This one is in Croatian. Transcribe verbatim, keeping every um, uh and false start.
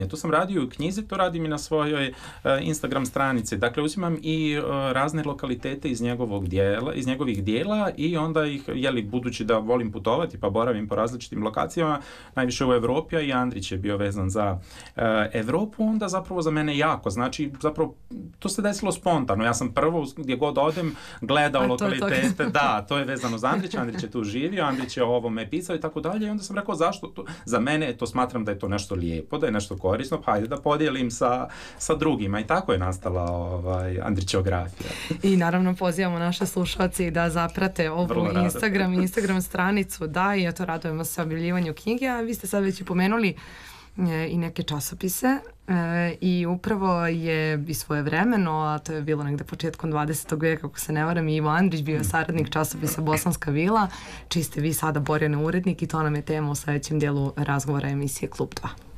To sam radio u knjizi, to radim i na svojoj uh, Instagram stranici. Dakle, uzimam i uh, razne lokalitete iz njegovog dijela, iz njegovih dijela i onda ih, jeli, budući da volim putovati pa boravim po različitim lokacijama, najviše u Evropi, a i Andrić je bio vezan za uh, Evropu, onda zapravo za mene jako, znači zapravo to se desilo spontano. Ja sam prvo gdje god odem gledao lokalitete, to da, to je vezano za Andrića, Andrić je tu živio, Andrić je o ovome pisao i tako dalje i onda sam rekao zašto to, za mene to smatram da je to nešto lijepo, da je nešto korisno, pa hajde da podijelim sa, sa drugima i tako je nastala ovaj, Andrićografija. I naravno pozivamo naše slušalce da zaprate ovu Instagram, Instagram stranicu, da, i eto radujemo se objavljivanju knjige, a vi ste sad već i pomenuli e, i neke časopise e, i upravo je i svojevremeno, a to je bilo negde početkom dvadesetog veka, ako se ne varam, i Ivo Andrić bio je saradnik časopisa Bosanska vila, čiji ste vi sada Borjana urednik i to nam je tema u sledećem dijelu razgovora emisije Klub dva.